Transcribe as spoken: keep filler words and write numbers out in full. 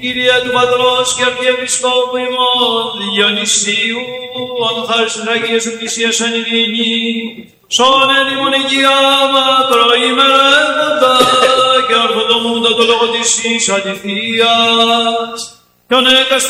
Κύριε του Πατρός και Αρχιεπισκόπου ημών Διονυσίου, αν χάρης της Αγίας Εκκλησίας εν ειρήνη, σώνε ημών υγεία μακροημερεύοντα και ορθοδομούντα το λόγο της εις αληθείας, και ανέκαστε